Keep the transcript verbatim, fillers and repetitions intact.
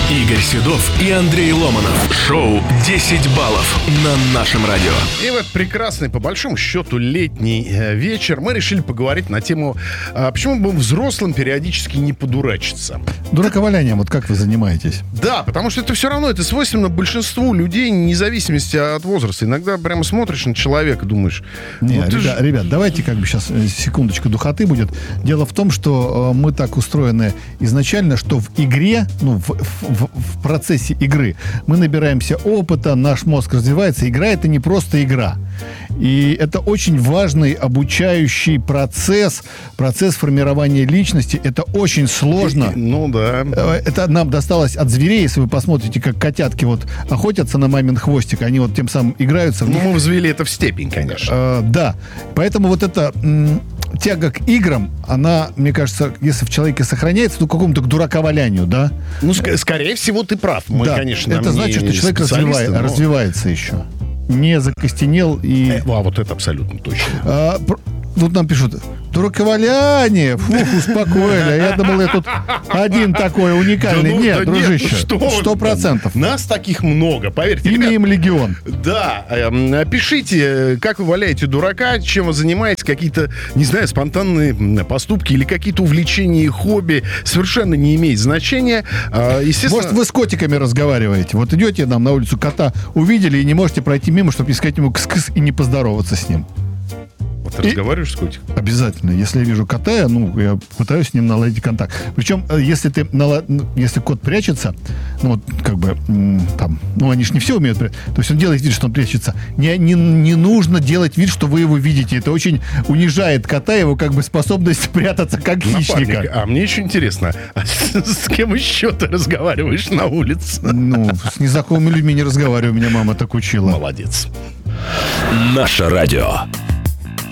Игорь Седов и Андрей Ломанов. Шоу «десять баллов» на нашем радио. И в этот прекрасный, по большому счету, летний э, вечер мы решили поговорить на тему, э, почему бы взрослым периодически не подурачиться. Дураковалянием, вот как вы занимаетесь? Да, потому что это все равно, это свойственно большинству людей, вне зависимости от возраста. Иногда прямо смотришь на человека, думаешь... Не, ну, ребят, ж... ребят, давайте как бы сейчас секундочку духоты будет. Дело в том, что э, мы так устроены изначально, что в игре, ну, в, в, в процессе игры мы набираемся опыта, наш мозг развивается. Игра — это не просто игра. И это очень важный обучающий процесс, процесс формирования личности. Это очень сложно. Ну да. Это нам досталось от зверей, если вы посмотрите, как котятки вот охотятся на мамин хвостик, они вот тем самым играются. В ну, них. мы взвели это в степень, конечно. А, да. Поэтому вот эта м, тяга к играм, она, мне кажется, если в человеке сохраняется, то к какому-то к дураковалянию, да? Ну, ск- скорее всего, ты прав. Мы, да. конечно, это значит, что человек развивает, но... развивается еще. Не закостенел и... Э, а вот это абсолютно точно. А, пр- тут нам пишут: дураковаляние, фух, успокоили. А я думал, я тут один такой уникальный. Да ну, нет, да дружище, нет, что сто процентов. Нас таких много, поверьте. Имеем легион. Да, э, пишите, как вы валяете дурака, чем вы занимаетесь, какие-то, не знаю, спонтанные поступки или какие-то увлечения и хобби, совершенно не имеет значения. Э, естественно... Может, вы с котиками разговариваете? Вот идете нам на улицу, кота увидели и не можете пройти мимо, чтобы не сказать ему кс-кс и не поздороваться с ним. Вот ты и... разговариваешь с котиком? Обязательно. Если я вижу кота, я, ну, я пытаюсь с ним наладить контакт. Причем, если ты нала... если кот прячется, ну, вот, как бы, там, ну, они же не все умеют прятаться. То есть он делает вид, что он прячется. Не, не, не нужно делать вид, что вы его видите. Это очень унижает кота, его, как бы, способность прятаться как хищника. Напарник, а мне еще интересно, а с, с кем еще ты разговариваешь на улице? Ну, с незнакомыми людьми не разговариваю. Меня мама так учила. Молодец. Наше радио.